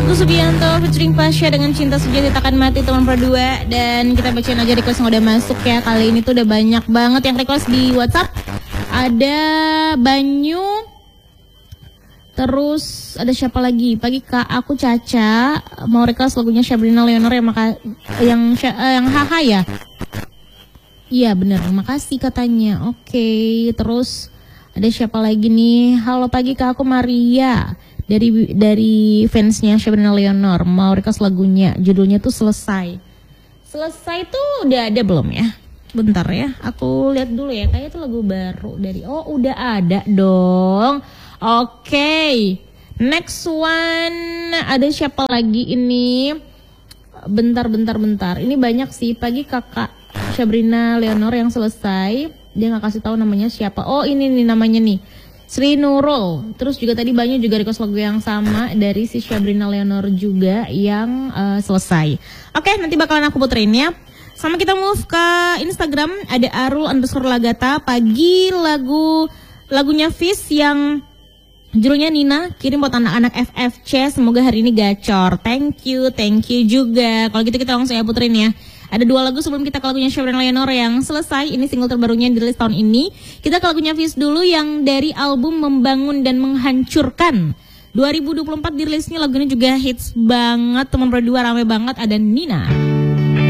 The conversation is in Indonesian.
Agus Subianto featuring Pasha dengan Cinta Sejati Takkan Mati teman berdua. Dan kita bacain aja request yang udah masuk ya. Kali ini tuh udah banyak banget yang request di WhatsApp. Ada Banyu, terus ada siapa lagi? Pagi Kak, aku Caca mau request lagunya Sabrina Leonor yang haha ya. Iya bener, makasih katanya. Oke, terus ada siapa lagi nih? Halo pagi Kak, aku Maria dari fansnya Sabrina Leonor, mau request lagunya, judulnya tuh Selesai. Selesai tuh udah ada belum ya? Bentar ya, aku lihat dulu ya. Kayaknya tuh lagu baru dari, oh udah ada dong. Oke, next one ada siapa lagi ini? Bentar. Ini banyak sih. Pagi kakak Sabrina Leonor yang Selesai. Dia nggak kasih tahu namanya siapa. Oh ini nih namanya nih. Sri Nurul. Terus juga tadi Banyu juga request lagu yang sama dari si Sabrina Leonor juga yang Selesai. Oke, nanti bakalan aku puterin ya. Sama kita move ke Instagram, ada Arul_Lagata. Pagi lagunya Fis yang judulnya Nina, kirim buat anak-anak FFC. Semoga hari ini gacor. Thank you juga. Kalau gitu kita langsung ya puterin ya. Ada 2 lagu sebelum kita ke lagunya Sabrina Leonor yang Selesai. Ini single terbarunya yang dirilis tahun ini. Kita ke lagunya Fis dulu yang dari album Membangun dan Menghancurkan 2024 dirilisnya. Lagunya juga hits banget, teman berdua rame banget. Ada Nina.